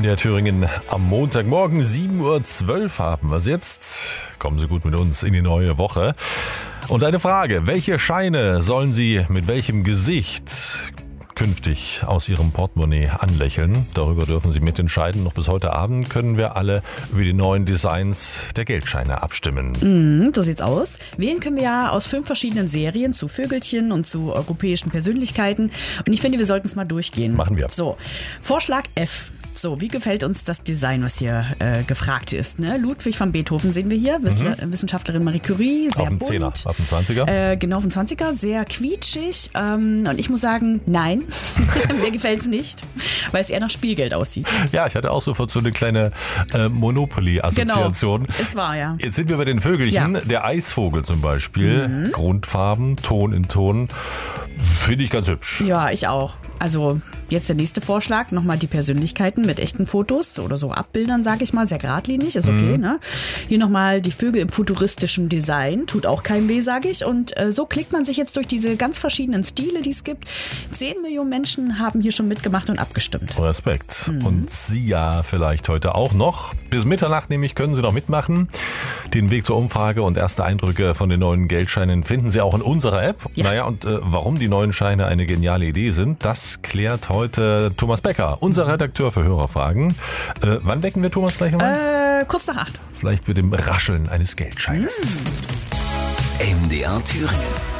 MDR Thüringen am Montagmorgen 7.12 Uhr haben wir es jetzt. Kommen Sie gut mit uns in die neue Woche. Und eine Frage, welche Scheine sollen Sie mit welchem Gesicht künftig aus Ihrem Portemonnaie anlächeln? Darüber dürfen Sie mitentscheiden. Noch bis heute Abend können wir alle über die neuen Designs der Geldscheine abstimmen. So sieht's aus. Wählen können wir ja aus 5 verschiedenen Serien zu Vögelchen und zu europäischen Persönlichkeiten. Und ich finde, wir sollten es mal durchgehen. Machen wir. So, Vorschlag F. So, wie gefällt uns das Design, was hier gefragt ist? Ne? Ludwig van Beethoven sehen wir hier, Wissenschaftlerin Marie Curie, sehr auf dem bunt. 10er, auf dem 20er. Genau, auf dem 20er, sehr quietschig. Und ich muss sagen, nein, mir gefällt's nicht, weil es eher nach Spielgeld aussieht. Ja, ich hatte auch sofort so eine kleine Monopoly-Assoziation. Genau, es war ja. Jetzt sind wir bei den Vögelchen. Ja. Der Eisvogel zum Beispiel, Grundfarben, Ton in Ton, finde ich ganz hübsch. Ja, ich auch. Also jetzt der nächste Vorschlag, nochmal die Persönlichkeiten mit echten Fotos oder so Abbildern, sage ich mal, sehr geradlinig, ist okay. Ne? Hier nochmal die Vögel im futuristischen Design, tut auch keinem weh, sage ich. Und so klickt man sich jetzt durch diese ganz verschiedenen Stile, die es gibt. 10 Millionen Menschen haben hier schon mitgemacht und abgestimmt. Respekt. Und Sie ja vielleicht heute auch noch. Bis Mitternacht nämlich können Sie noch mitmachen. Den Weg zur Umfrage und erste Eindrücke von den neuen Geldscheinen finden Sie auch in unserer App. Ja. Naja, und warum die neuen Scheine eine geniale Idee sind, das klärt heute Thomas Becker, unser Redakteur für Hörerfragen. Wann wecken wir Thomas gleich nochmal? Kurz nach 8. Vielleicht mit dem Rascheln eines Geldscheines. MDR Thüringen.